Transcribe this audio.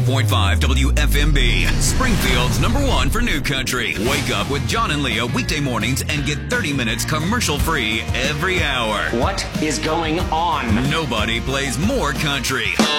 101.5 WFMB, Springfield's #1 for new country. Wake up with John and Leah weekday mornings and get 30 minutes commercial-free every hour. What is going on? Nobody plays more country.